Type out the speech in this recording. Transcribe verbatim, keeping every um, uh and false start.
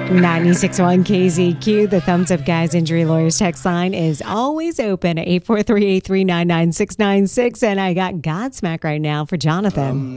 ninety-six point one K Z Q, the Thumbs Up Guys Injury Lawyers text line is always open at eight four three, eight three nine, nine six nine six. And I got Godsmack right now for Jonathan. Um,